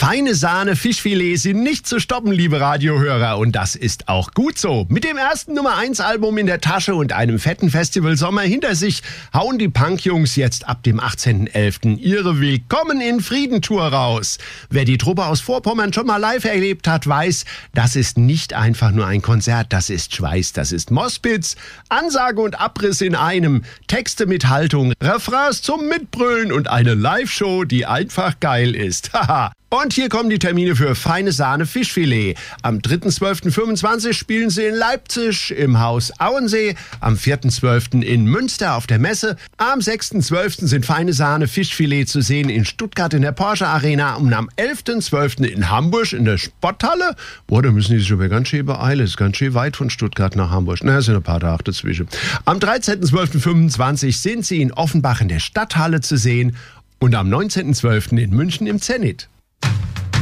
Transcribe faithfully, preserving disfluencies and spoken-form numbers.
Feine Sahne Fischfilet sind nicht zu stoppen, liebe Radiohörer. Und das ist auch gut so. Mit dem ersten Nummer eins Album in der Tasche und einem fetten Festivalsommer hinter sich hauen die Punkjungs jetzt ab dem achtzehnten elften ihre Willkommen in Frieden-Tour raus. Wer die Truppe aus Vorpommern schon mal live erlebt hat, weiß, das ist nicht einfach nur ein Konzert, das ist Schweiß, das ist Mospitz. Ansage und Abriss in einem, Texte mit Haltung, Refrains zum Mitbrüllen und eine Live-Show, die einfach geil ist. Haha. Und hier kommen die Termine für Feine Sahne Fischfilet. Am dritten zwölften fünfundzwanzig spielen sie in Leipzig im Haus Auensee, am vierten zwölften in Münster auf der Messe, am sechsten zwölften sind Feine Sahne Fischfilet zu sehen in Stuttgart in der Porsche Arena und am elften zwölften in Hamburg in der Sporthalle. Boah, da müssen die sich aber ganz schön beeilen, das ist ganz schön weit von Stuttgart nach Hamburg. Na, es sind ein paar Tage dazwischen. Am dreizehnten zwölften fünfundzwanzig sind sie in Offenbach in der Stadthalle zu sehen und am neunzehnten zwölften in München im Zenit.